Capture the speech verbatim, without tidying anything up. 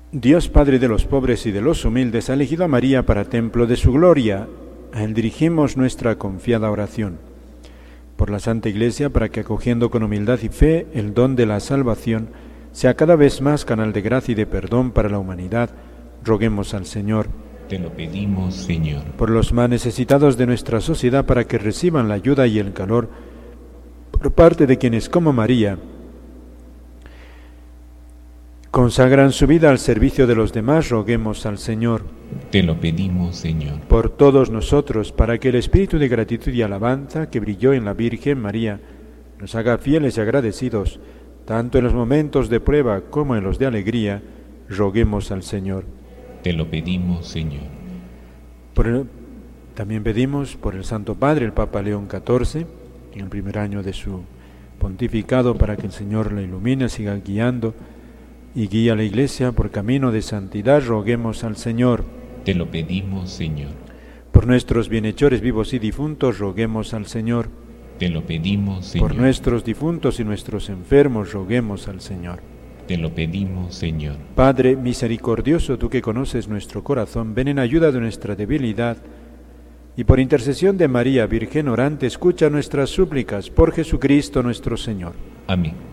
Dios Padre de los pobres y de los humildes ha elegido a María para templo de su gloria. A Él dirigimos nuestra confiada oración. Por la Santa Iglesia, para que acogiendo con humildad y fe el don de la salvación, sea cada vez más canal de gracia y de perdón para la humanidad, roguemos al Señor. Te lo pedimos, Señor. Por los más necesitados de nuestra sociedad, para que reciban la ayuda y el calor por parte de quienes, como María, consagran su vida al servicio de los demás, roguemos al Señor. Te lo pedimos, Señor. Por todos nosotros, para que el espíritu de gratitud y alabanza que brilló en la Virgen María nos haga fieles y agradecidos, tanto en los momentos de prueba como en los de alegría, roguemos al Señor. Te lo pedimos, Señor. Por el, también pedimos por el Santo Padre, el Papa León catorce, en el primer año de su pontificado, para que el Señor le ilumine, siga guiando y guía a la Iglesia por camino de santidad, roguemos al Señor. Te lo pedimos, Señor. Por nuestros bienhechores vivos y difuntos, roguemos al Señor. Te lo pedimos, Señor. Por nuestros difuntos y nuestros enfermos, roguemos al Señor. Te lo pedimos, Señor. Padre misericordioso, tú que conoces nuestro corazón, ven en ayuda de nuestra debilidad, y por intercesión de María, Virgen orante, escucha nuestras súplicas por Jesucristo nuestro Señor. Amén.